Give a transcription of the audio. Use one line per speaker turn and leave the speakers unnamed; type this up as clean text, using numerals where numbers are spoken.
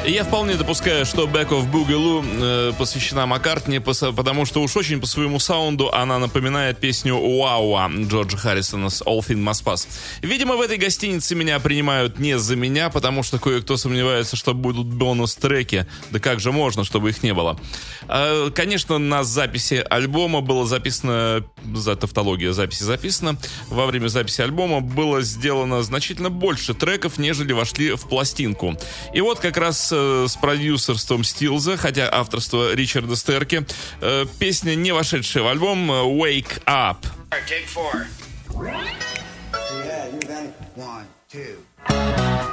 Я вполне допускаю, что Back of Boogaloo посвящена Маккартни, потому что уж очень по своему саунду она напоминает песню «Уауа» Джорджа Харрисона с «All Things Must Pass». Видимо, в этой гостинице меня принимают не за меня, потому что кое-кто сомневается, что будут бонус-треки. Да как же можно, чтобы их не было? Конечно, на записи альбома было записано, за тавтология записи записана, во время записи альбома было сделано значительно больше треков, нежели вошли в пластинку. И вот как раз с продюсерством Стилза, хотя авторство Ричарда Стерки, песня, не вошедшая в альбом, «Wake Up».
Take 4. Yeah, you then 1, 2.